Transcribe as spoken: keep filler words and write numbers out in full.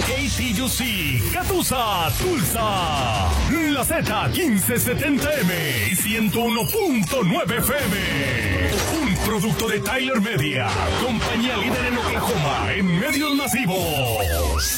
K T U C, Catusa, Tulsa. La Z quince setenta M y ciento uno punto nueve F M. Un producto de Tyler Media, compañía líder en Oklahoma en medios masivos.